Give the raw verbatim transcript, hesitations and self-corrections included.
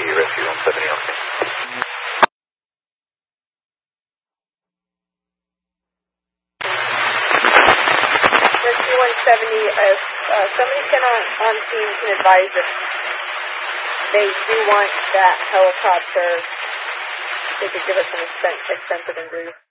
Rescue one seventy, okay. Rescue one seventy, if uh, somebody can on, on scene can advise if they do want that helicopter, they could give us an extent, extensive and brief.